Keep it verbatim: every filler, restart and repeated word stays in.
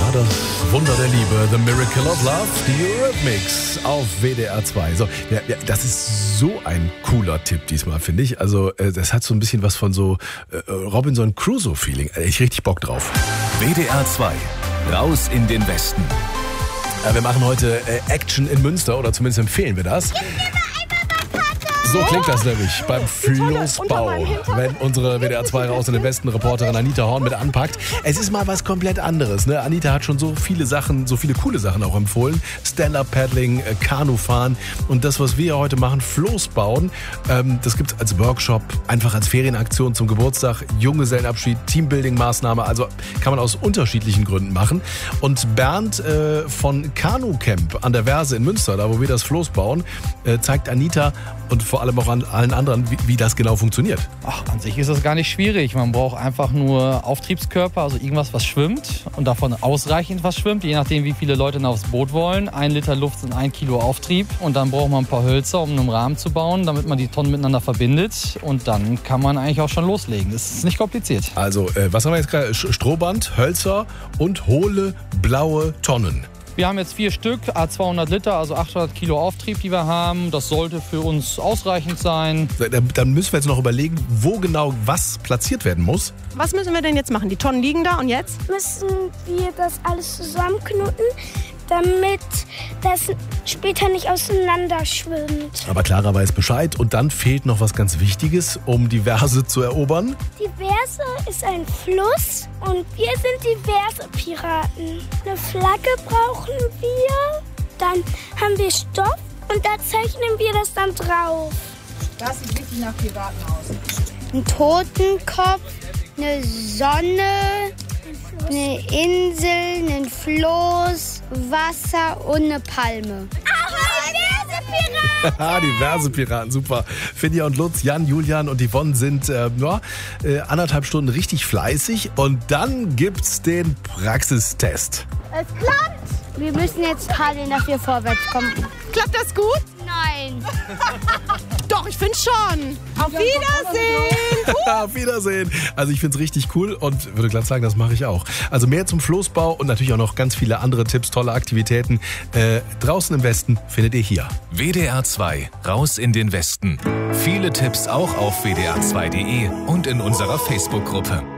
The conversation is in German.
das Wunder der Liebe, The Miracle of Love, die Eurythmics auf W D R zwei. So, ja, ja, das ist so ein cooler Tipp diesmal, finde ich. Also, äh, das hat so ein bisschen was von so äh, Robinson Crusoe-Feeling. Äh, ich richtig Bock drauf. W D R zwei, raus in den Westen. Ja, wir machen heute äh, Action in Münster, oder zumindest empfehlen wir das. So klingt das nämlich beim Floßbau, wenn unsere W D R zwei raus in den Westen Reporterin Anita Horn mit anpackt. Es ist mal was komplett anderes. Ne? Anita hat schon so viele Sachen, so viele coole Sachen auch empfohlen. Stand-Up-Paddling, äh, Kanufahren und das, was wir heute machen, Floßbauen. Ähm, das gibt es als Workshop, einfach als Ferienaktion zum Geburtstag, Junggesellenabschied, Teambuilding-Maßnahme. Also kann man aus unterschiedlichen Gründen machen. Und Bernd äh, von Kanu Camp an der Verse in Münster, da wo wir das Floß bauen, äh, zeigt Anita und vor allem auch an allen anderen, wie, wie das genau funktioniert. Ach, an sich ist das gar nicht schwierig. Man braucht einfach nur Auftriebskörper, also irgendwas, was schwimmt und davon ausreichend was schwimmt, je nachdem, wie viele Leute aufs Boot wollen. Ein Liter Luft sind ein Kilo Auftrieb und dann braucht man ein paar Hölzer, um einen Rahmen zu bauen, damit man die Tonnen miteinander verbindet und dann kann man eigentlich auch schon loslegen. Das ist nicht kompliziert. Also, äh, was haben wir jetzt gerade? Strohband, Hölzer und hohle blaue Tonnen. Wir haben jetzt vier Stück, à zweihundert Liter, also achthundert Kilo Auftrieb, die wir haben. Das sollte für uns ausreichend sein. Dann müssen wir jetzt noch überlegen, wo genau was platziert werden muss. Was müssen wir denn jetzt machen? Die Tonnen liegen da und jetzt? Müssen wir das alles zusammenknoten, damit das später nicht auseinander schwimmt. Aber Clara weiß Bescheid und dann fehlt noch was ganz Wichtiges, um die Verse zu erobern. Die Verse ist ein Fluss und wir sind die Verse-Piraten. Eine Flagge brauchen wir, dann haben wir Stoff und da zeichnen wir das dann drauf. Das sieht richtig nach Piraten aus. Ein Totenkopf, eine Sonne, eine Insel, ein Floß, Wasser und eine Palme. Aber Verse-Piraten! Die Verse-Piraten, super. Finja und Lutz, Jan, Julian und Yvonne sind äh, ja, äh, anderthalb Stunden richtig fleißig. Und dann gibt's den Praxistest. Es klappt! Wir müssen jetzt paddeln, dass wir vorwärts kommen. Klappt das gut? Nein. Doch, ich finde schon. Auf Wiedersehen. Auf Wiedersehen. Also ich finde es richtig cool und würde glatt sagen, das mache ich auch. Also mehr zum Floßbau und natürlich auch noch ganz viele andere Tipps, tolle Aktivitäten. Äh, draußen im Westen findet ihr hier. W D R zwei, raus in den Westen. Viele Tipps auch auf w d r zwei punkt d e und in unserer Facebook-Gruppe.